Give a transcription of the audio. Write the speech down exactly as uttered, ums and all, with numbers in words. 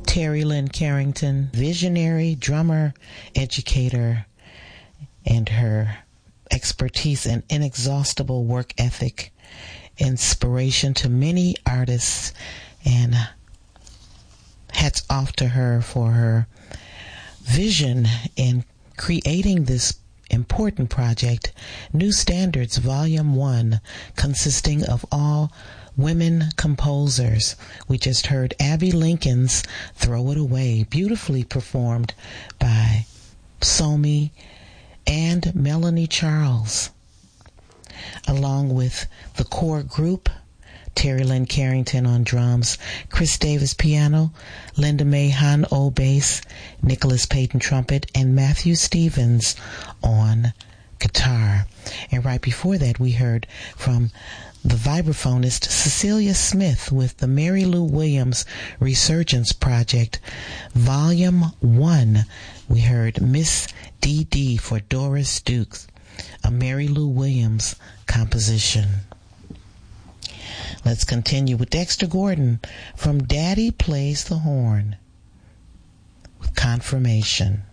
Terry Lynn Carrington, visionary, drummer, educator, and her expertise and inexhaustible work ethic, inspiration to many artists, and hats off to her for her vision in creating this important project, New Standards Volume one, consisting of all women composers. We just heard Abby Lincoln's Throw It Away, beautifully performed by Somi and Melanie Charles, along with the core group, Terry Lynn Carrington on drums, Chris Davis piano, Linda Mae Han-O bass, Nicholas Payton trumpet, and Matthew Stevens on guitar. And right before that, we heard from the vibraphonist Cecilia Smith with the Mary Lou Williams Resurgence Project, Volume one. We heard Miss Dee Dee for Doris Dukes, a Mary Lou Williams composition. Let's continue with Dexter Gordon from Daddy Plays the Horn with Confirmation.